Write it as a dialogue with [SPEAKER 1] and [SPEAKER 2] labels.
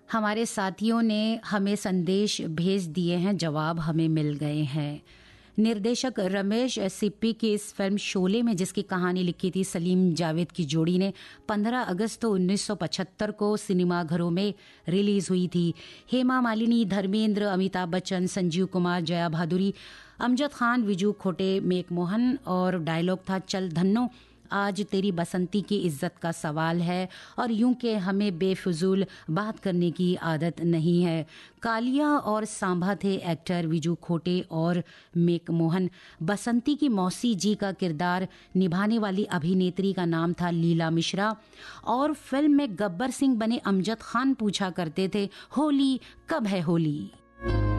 [SPEAKER 1] हमारे साथियों ने हमें संदेश भेज दिए हैं, जवाब हमें मिल गए हैं। निर्देशक रमेश सिप्पी की इस फिल्म शोले में, जिसकी कहानी लिखी थी सलीम जावेद की जोड़ी ने, 15 अगस्त 1975 को सिनेमाघरों में रिलीज हुई थी। हेमा मालिनी, धर्मेंद्र, अमिताभ बच्चन, संजीव कुमार, जया भादुरी, अमजद खान, विजू खोटे, मेक मोहन और डायलॉग था चल धन्नो आज तेरी बसंती की इज्जत का सवाल है। और यूं के हमें बेफजूल बात करने की आदत नहीं है। कालिया और सांभा थे एक्टर विजू खोटे और मेक मोहन। बसंती की मौसी जी का किरदार निभाने वाली अभिनेत्री का नाम था लीला मिश्रा। और फिल्म में गब्बर सिंह बने अमजद खान पूछा करते थे, होली कब है होली।